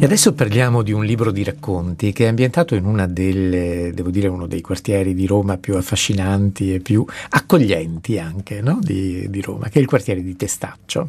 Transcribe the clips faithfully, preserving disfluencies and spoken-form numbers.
E adesso parliamo di un libro di racconti che è ambientato in una delle, devo dire, uno dei quartieri di Roma più affascinanti e più accoglienti anche, no? di, di Roma, che è il quartiere di Testaccio,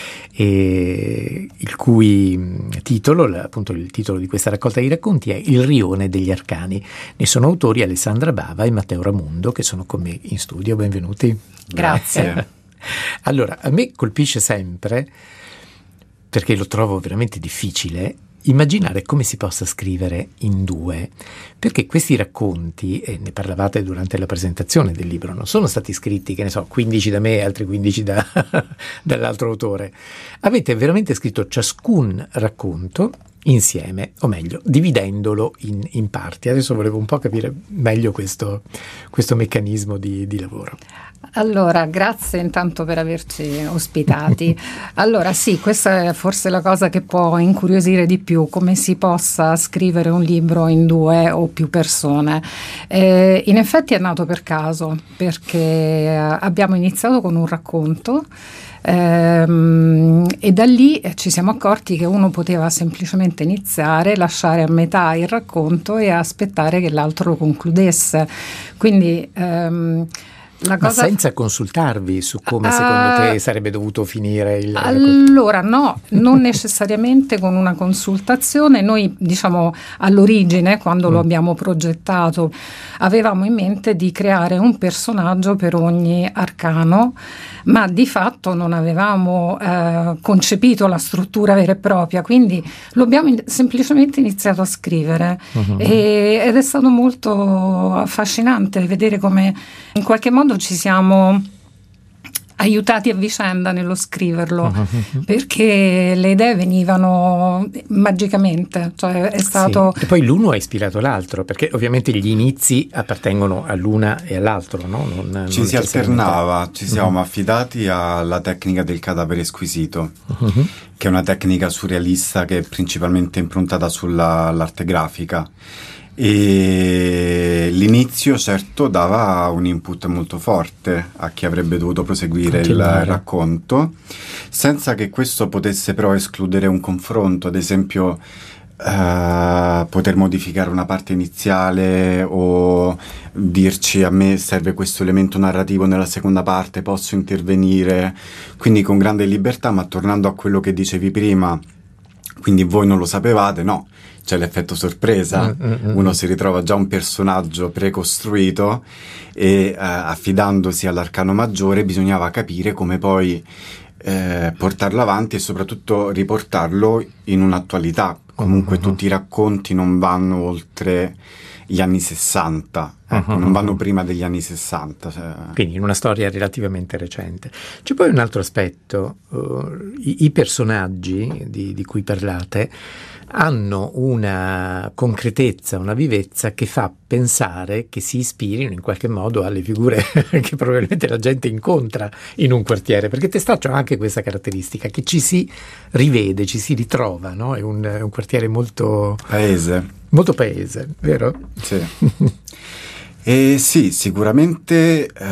e il cui titolo, appunto il titolo di questa raccolta di racconti è Il rione degli Arcani. Ne sono autori Alessandra Bava e Matteo Ramundo, che sono con me in studio. Benvenuti. Grazie. Allora, a me colpisce sempre, perché lo trovo veramente difficile, immaginare come si possa scrivere in due, perché questi racconti, e ne parlavate durante la presentazione del libro, non sono stati scritti, che ne so, quindici da me e altri quindici da, dall'altro autore. Avete veramente scritto ciascun racconto insieme, o meglio, dividendolo in, in parti. Adesso volevo un po' capire meglio questo, questo meccanismo di, di lavoro. Allora, grazie intanto per averci ospitati. Allora sì, questa è forse la cosa che può incuriosire di più, come si possa scrivere un libro in due o più persone. Eh, in effetti è nato per caso, perché abbiamo iniziato con un racconto ehm, e da lì ci siamo accorti che uno poteva semplicemente iniziare, lasciare a metà il racconto e aspettare che l'altro lo concludesse. Quindi ehm, La cosa... Ma senza consultarvi su come secondo uh, te sarebbe dovuto finire il... Allora no, non necessariamente con una consultazione. Noi, diciamo, all'origine, quando mm. lo abbiamo progettato, avevamo in mente di creare un personaggio per ogni arcano, ma di fatto non avevamo eh, concepito la struttura vera e propria, quindi lo abbiamo in- semplicemente iniziato a scrivere uh-huh. e, ed è stato molto affascinante vedere come in qualche modo ci siamo aiutati a vicenda nello scriverlo, uh-huh. perché le idee venivano magicamente, cioè è stato... Sì. E poi l'uno ha ispirato l'altro, perché ovviamente gli inizi appartengono all'una e all'altro, no? Non, ci non si alternava, ci siamo uh-huh. affidati alla tecnica del cadavere squisito, uh-huh. che è una tecnica surrealista che è principalmente improntata sull'arte grafica. E l'inizio certo dava un input molto forte a chi avrebbe dovuto proseguire Continuare. il racconto, senza che questo potesse però escludere un confronto, ad esempio uh, poter modificare una parte iniziale o dirci a me serve questo elemento narrativo nella seconda parte, posso intervenire, quindi con grande libertà. Ma tornando a quello che dicevi prima, quindi voi non lo sapevate, no, c'è l'effetto sorpresa, mm-hmm. uno si ritrova già un personaggio precostruito e eh, affidandosi all'arcano maggiore bisognava capire come poi eh, portarlo avanti e soprattutto riportarlo in un'attualità. Comunque mm-hmm. tutti i racconti non vanno oltre gli anni sessanta, ecco, uh-huh. non vanno prima degli anni sessanta. Cioè. Quindi in una storia relativamente recente. C'è poi un altro aspetto, uh, i, i personaggi di, di cui parlate hanno una concretezza, una vivezza che fa pensare che si ispirino in qualche modo alle figure che probabilmente la gente incontra in un quartiere, perché Testaccio ha anche questa caratteristica, che ci si rivede, ci si ritrova, no? È un, è un quartiere molto... paese. Molto paese, vero? Sì. E sì, sicuramente uh,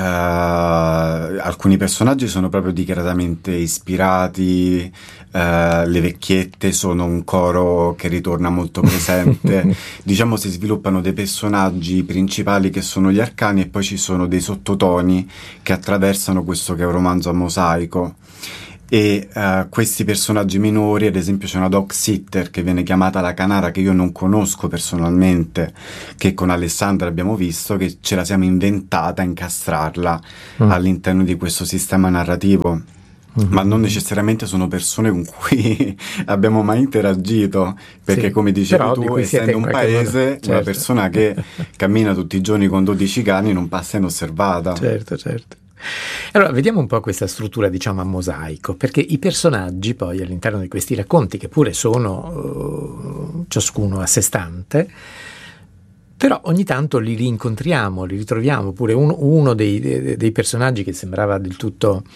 alcuni personaggi sono proprio dichiaratamente ispirati, uh, le vecchiette sono un coro che ritorna molto presente, diciamo si sviluppano dei personaggi principali che sono gli arcani e poi ci sono dei sottotoni che attraversano questo che è un romanzo a mosaico. E uh, questi personaggi minori, ad esempio c'è una dog sitter che viene chiamata la Canara, che io non conosco personalmente, che con Alessandra abbiamo visto, che ce la siamo inventata a incastrarla mm. all'interno di questo sistema narrativo. Mm-hmm. Ma non necessariamente sono persone con cui abbiamo mai interagito, perché sì, come dicevi tu, essendo un paese, certo. una persona che cammina tutti i giorni con dodici cani non passa inosservata. Certo, certo. Allora, vediamo un po' questa struttura, diciamo, a mosaico, perché i personaggi poi all'interno di questi racconti, che pure sono uh, ciascuno a sé stante, però ogni tanto li rincontriamo, li ritroviamo, pure uno, uno dei, dei, dei personaggi che sembrava del tutto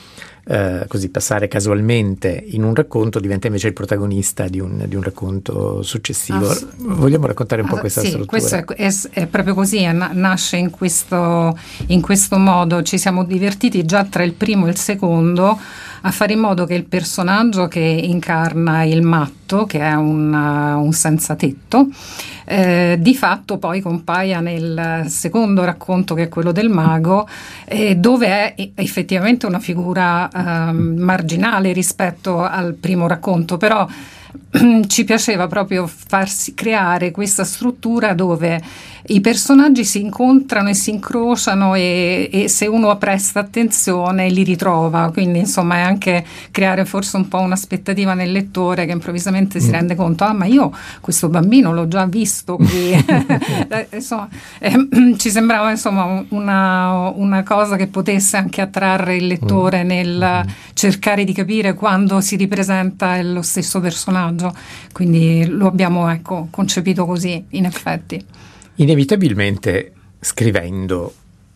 eh, così passare casualmente in un racconto diventa invece il protagonista di un, di un racconto successivo. Ah, vogliamo raccontare un po' questa sì, struttura? Questo è, è, è proprio così, è, nasce in questo, in questo modo. Ci siamo divertiti già tra il primo e il secondo a fare in modo che il personaggio che incarna il matto, che è un, uh, un senza tetto, eh, di fatto poi compaia nel secondo racconto, che è quello del mago, eh, dove è effettivamente una figura uh, marginale rispetto al primo racconto, però ci piaceva proprio farsi creare questa struttura dove i personaggi si incontrano e si incrociano e, e se uno presta attenzione li ritrova, quindi insomma è anche creare forse un po' un'aspettativa nel lettore che improvvisamente si rende conto, ah ma io questo bambino l'ho già visto qui. Insomma, eh, ci sembrava insomma una, una cosa che potesse anche attrarre il lettore nel cercare di capire quando si ripresenta lo stesso personaggio, quindi lo abbiamo ecco concepito così in effetti. Inevitabilmente scrivendo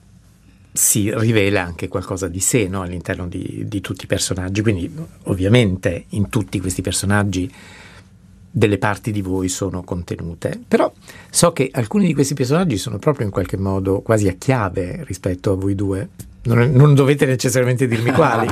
si rivela anche qualcosa di sé, no? All'interno di, di tutti i personaggi, quindi ovviamente in tutti questi personaggi delle parti di voi sono contenute, però so che alcuni di questi personaggi sono proprio in qualche modo quasi a chiave rispetto a voi due. Non, non dovete necessariamente dirmi quali.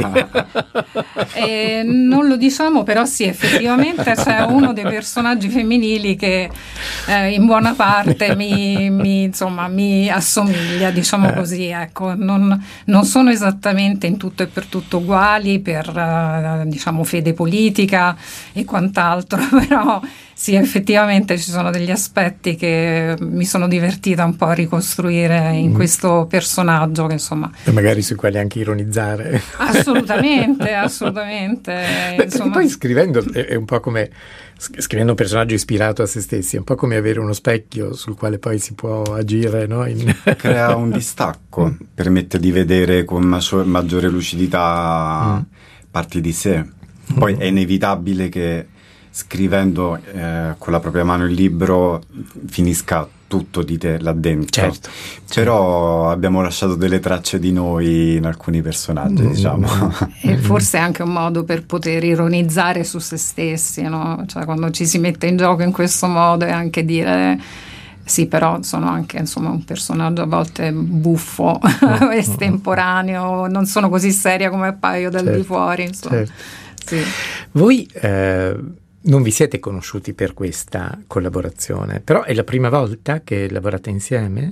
eh, non lo diciamo, però sì, effettivamente c'è uno dei personaggi femminili che eh, in buona parte mi, mi, insomma, mi assomiglia, diciamo così, ecco. Non, non sono esattamente in tutto e per tutto uguali per uh, diciamo fede politica e quant'altro, però sì, effettivamente ci sono degli aspetti che mi sono divertita un po' a ricostruire in mm. questo personaggio che insomma... E magari sui quali anche ironizzare. Assolutamente, assolutamente. Beh, insomma... Poi scrivendo è un po' come... Scrivendo un personaggio ispirato a se stessi, è un po' come avere uno specchio sul quale poi si può agire, no? In... Crea un distacco, permette di vedere con maggiore lucidità mm. parti di sé. Poi mm. è inevitabile che scrivendo eh, con la propria mano il libro finisca tutto di te là dentro, certo, però certo. abbiamo lasciato delle tracce di noi in alcuni personaggi, mm. diciamo. E forse è anche un modo per poter ironizzare su se stessi, no? Cioè quando ci si mette in gioco in questo modo e anche dire sì, però sono anche insomma un personaggio a volte buffo, mm. estemporaneo, non sono così seria come appaio dal certo. di fuori, insomma. Certo. Sì. Voi eh, non vi siete conosciuti per questa collaborazione, però è la prima volta che lavorate insieme?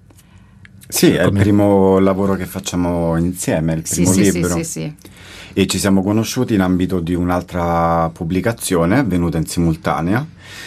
Sì, è Come? il primo lavoro che facciamo insieme, il primo sì, libro. Sì, sì, sì, sì. E ci siamo conosciuti in ambito di un'altra pubblicazione avvenuta in simultanea.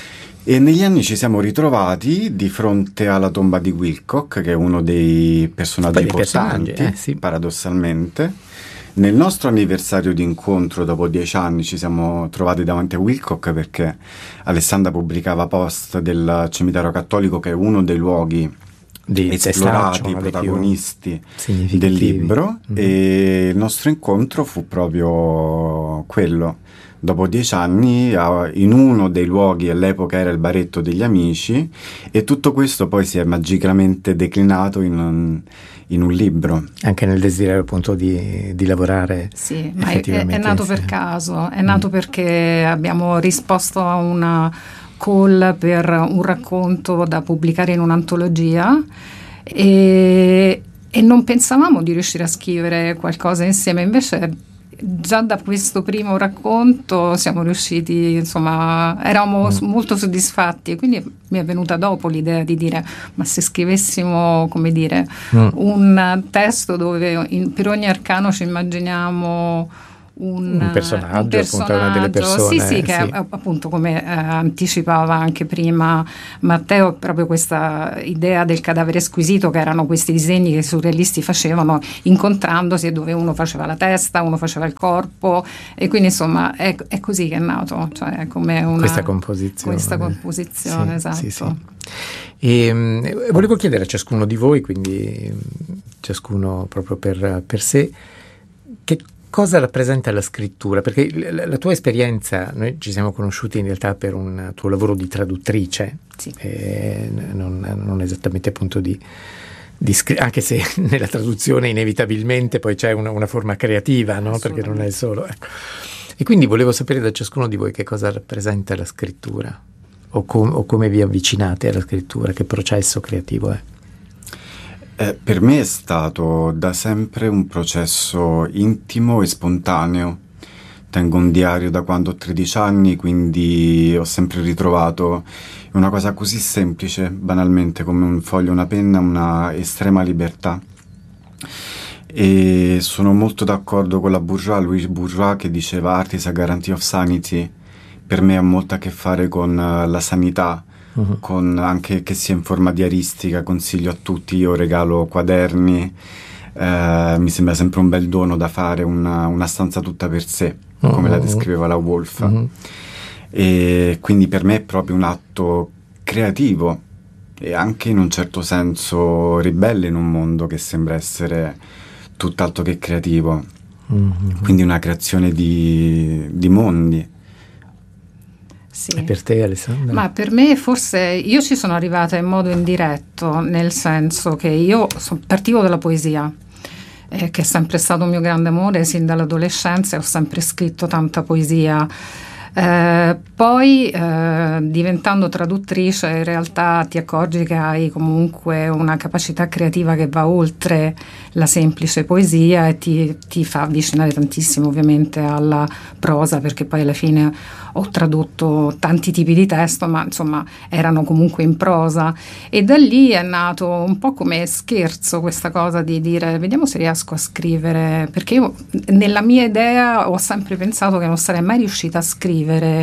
E negli anni ci siamo ritrovati di fronte alla tomba di Wilcock, che è uno dei personaggi importanti, eh, sì. paradossalmente. Nel nostro anniversario di incontro, dopo dieci anni, ci siamo trovati davanti a Wilcock perché Alessandra pubblicava post del cimitero cattolico, che è uno dei luoghi di esplorati, protagonisti del libro, mm-hmm. e il nostro incontro fu proprio quello. Dopo dieci anni, in uno dei luoghi, all'epoca era il baretto degli amici, e tutto questo poi si è magicamente declinato in un, in un libro. Anche nel desiderio appunto di, di lavorare. Sì, ma è, è nato per caso, è nato mm. perché abbiamo risposto a una call per un racconto da pubblicare in un'antologia e, e non pensavamo di riuscire a scrivere qualcosa insieme, invece già da questo primo racconto siamo riusciti, insomma, eravamo mm. molto soddisfatti, e quindi mi è venuta dopo l'idea di dire ma se scrivessimo, come dire, mm. un testo dove in, per ogni arcano ci immaginiamo Un, un personaggio, un personaggio, appunto, una delle persone. Sì, sì, che sì. È, appunto, come eh, anticipava anche prima Matteo, proprio questa idea del cadavere squisito, che erano questi disegni che i surrealisti facevano incontrandosi, e dove uno faceva la testa, uno faceva il corpo, e quindi insomma è, è così che è nato, cioè è come una questa composizione. Questa composizione, sì, esatto. Sì, sì. E, um, volevo chiedere a ciascuno di voi, quindi ciascuno proprio per, per sé, che cosa rappresenta la scrittura? Perché la, la tua esperienza, noi ci siamo conosciuti in realtà per un tuo lavoro di traduttrice, sì. eh, non, non esattamente appunto di, di scri- anche se nella traduzione inevitabilmente poi c'è una, una forma creativa, no? Perché non è solo, ecco. E quindi volevo sapere da ciascuno di voi che cosa rappresenta la scrittura, o, com- o come vi avvicinate alla scrittura, che processo creativo è. Eh, per me è stato da sempre un processo intimo e spontaneo. Tengo un diario da quando ho tredici anni, quindi ho sempre ritrovato una cosa così semplice, banalmente, come un foglio, una penna, una estrema libertà. E sono molto d'accordo con la Bourgeois, Louise Bourgeois, che diceva Art is a guarantee of sanity. Per me ha molto a che fare con la sanità, uh-huh. con anche che sia in forma diaristica. Consiglio a tutti, io regalo quaderni, eh, mi sembra sempre un bel dono da fare, una, una stanza tutta per sé, uh-huh. come la descriveva la Woolf. Uh-huh. E quindi per me è proprio un atto creativo e anche in un certo senso ribelle in un mondo che sembra essere tutt'altro che creativo. Mm-hmm. Quindi una creazione di, di mondi. Sì. E per te, Alessandra? Ma per me forse io ci sono arrivata in modo indiretto, nel senso che io so, partivo dalla poesia, eh, che è sempre stato un mio grande amore sin dall'adolescenza, e ho sempre scritto tanta poesia. Eh, poi eh, diventando traduttrice in realtà ti accorgi che hai comunque una capacità creativa che va oltre la semplice poesia e ti, ti fa avvicinare tantissimo ovviamente alla prosa, perché poi alla fine ho tradotto tanti tipi di testo, ma insomma erano comunque in prosa, e da lì è nato un po' come scherzo questa cosa di dire vediamo se riesco a scrivere, perché io nella mia idea ho sempre pensato che non sarei mai riuscita a scrivere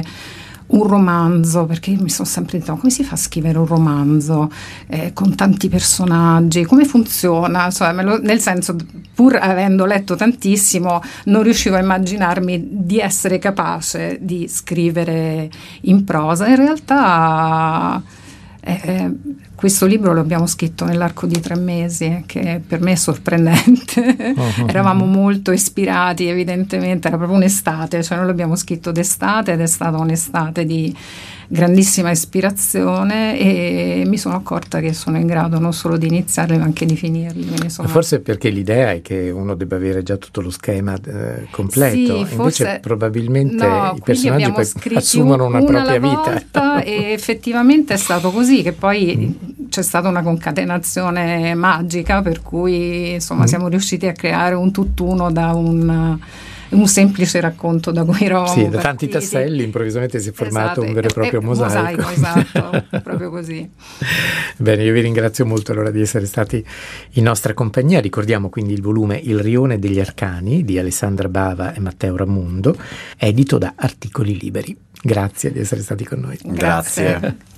un romanzo, perché io mi sono sempre detto come si fa a scrivere un romanzo eh, con tanti personaggi, come funziona, cioè, me lo, nel senso, pur avendo letto tantissimo non riuscivo a immaginarmi di essere capace di scrivere in prosa. In realtà eh, questo libro lo abbiamo scritto nell'arco di tre mesi, che per me è sorprendente. Uh-huh. Eravamo molto ispirati, evidentemente, era proprio un'estate, cioè noi l'abbiamo scritto d'estate ed è stata un'estate di grandissima ispirazione, e mi sono accorta che sono in grado non solo di iniziarli ma anche di finirli. Sono... Forse perché l'idea è che uno debba avere già tutto lo schema eh, completo, sì, invece forse, probabilmente no, i personaggi poi assumono una, una propria volta, vita. E effettivamente è stato così, che poi mm. c'è stata una concatenazione magica per cui insomma mm. siamo riusciti a creare un tutt'uno da un... un semplice racconto da cui eravamo sì, da partiti. tanti tasselli improvvisamente si è formato esatto, un vero e proprio eh, mosaico. mosaico esatto, proprio così. Bene, io vi ringrazio molto allora di essere stati in nostra compagnia. Ricordiamo quindi il volume Il rione degli arcani di Alessandra Bava e Matteo Ramundo, edito da Articoli Liberi. Grazie di essere stati con noi. Grazie. Grazie.